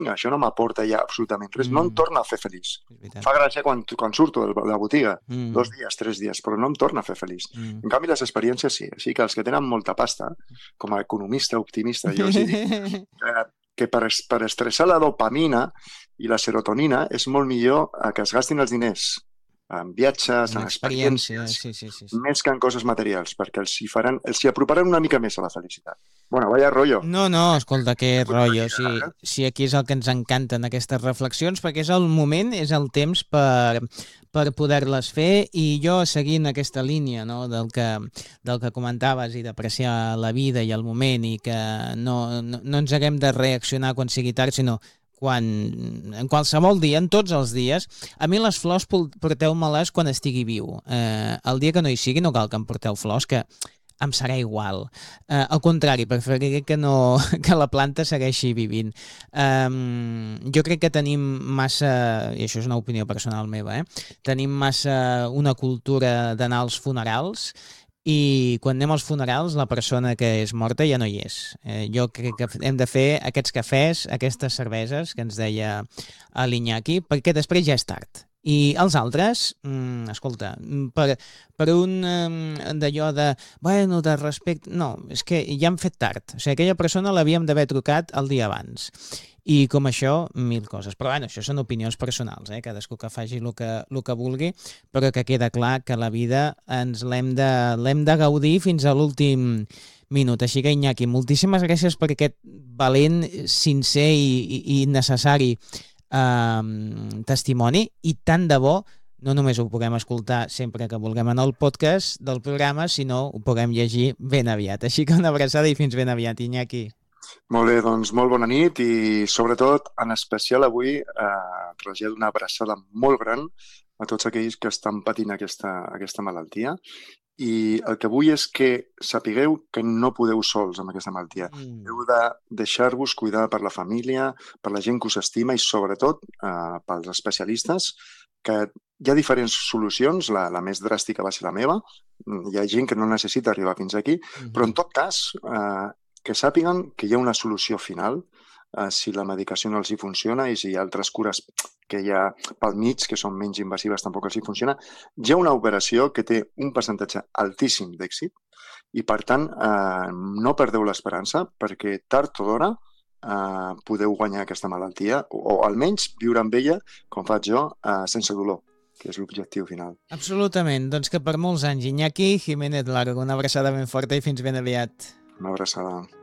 això no m'aporta ja absolutament res, no em torna a fer feliç. És veritat. Fa gràcia quan surto de la botiga, 2 dies, 3 dies, però no em torna a fer feliç. En canvi, les experiències sí. Així que els que tenen molta pasta, com a economista optimista, jo els dic que per estressar la dopamina i la serotonina és molt millor que es gastin els diners en viatges, en experiències, més que en coses materials, perquè els hi aproparan una mica més a la felicitat. Bueno, vaya rollo. No, escolta, que rotllo. Sí, aquí és el que ens encanten aquestes reflexions, perquè és el moment, és el temps per poder-les fer, i jo, seguint aquesta línia, no, del que comentaves, i d'apreciar la vida i el moment, i que no ens haguem de reaccionar quan sigui tard, sinó en qualsevol dia, en tots els dies. A mi les flors porteu-me-les quan estigui viu. El dia que no hi sigui no cal que em porteu flors, que em serà igual. Al contrari, preferiré que la planta segueixi vivint. Jo crec que tenim massa, i això és una opinió personal meva, tenim massa una cultura d'anar als funerals, i quan anem als funerals la persona que és morta ja no hi és. Jo crec que hem de fer aquests cafès, aquestes cerveses que ens deia l'Iñaki, perquè després ja és tard. I els altres, escolta, per un d'allò de respecte, no, és que ja hem fet tard. O sigui, aquella persona l'havíem d'haver trucat el dia abans. I com això, 1000 coses. Però bueno, això són opinions personals, cadascú que faci el que vulgui, però que queda clar que la vida ens l'hem de gaudir fins a l'últim minut. Així que, Iñaki, moltíssimes gràcies per aquest valent, sincer i necessari testimoni, i tant de bo no només ho puguem escoltar sempre que vulguem en el podcast del programa, sinó ho puguem llegir ben aviat. Així que una abraçada i fins ben aviat, Iñaki. Molt bé, doncs molt bona nit, i sobretot, en especial avui, trasllado una abraçada molt gran a tots aquells que estan patint aquesta malaltia, i el que vull és que sapigueu que no podeu sols amb aquesta malaltia. Heu de deixar-vos cuidar per la família, per la gent que us estima, i sobretot pels especialistes, que hi ha diferents solucions. La més dràstica va ser la meva. Hi ha gent que no necessita arribar fins aquí, però en tot cas que sàpiguen que hi ha una solució final si la medicació no els hi funciona, i si hi ha altres cures que hi ha pel mig, que són menys invasives, tampoc els hi funciona. Hi ha una operació que té un percentatge altíssim d'èxit, i per tant no perdeu l'esperança, perquè tard o d'hora podeu guanyar aquesta malaltia, o almenys viure amb ella, com faig jo, sense dolor, que és l'objectiu final. Absolutament. Doncs que per molts anys, Iñaki Jiménez Largo, una abraçada ben forta i fins ben aviat. Una abraçada.